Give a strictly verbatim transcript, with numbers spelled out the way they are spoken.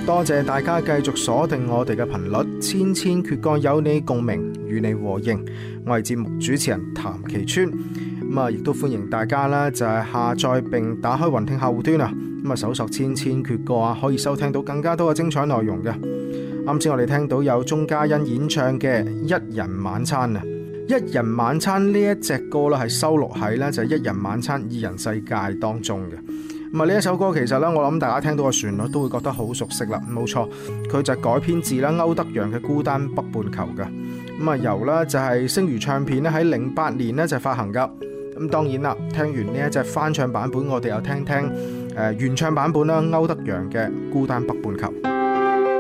多謝大家繼續鎖定我哋嘅頻率，千千闕歌有你共鳴，與你和應。我係節目主持人譚其川，咁啊，亦都歡迎大家啦，就係下載並打開雲聽客戶端啊，咁啊，搜索千千闕歌啊，可以收聽到更加多嘅精彩內容嘅。啱先我哋聽到有鐘嘉欣演唱嘅《一人晚餐》啊，《一人晚餐》呢一隻歌啦，係收錄喺呢就係《一人晚餐二人世界》當中嘅。咁啊，呢一首歌其實咧，我諗大家聽到個旋律都會覺得好熟悉啦。冇錯，佢就改編自啦歐德陽嘅《孤單北半球》嘅。咁啊，由啦就係星娛唱片咧喺零八年咧就發行噶。咁當然啦，聽完呢一隻翻唱版本，我哋又聽聽誒原唱版本啦，歐德陽嘅《孤單北半球》。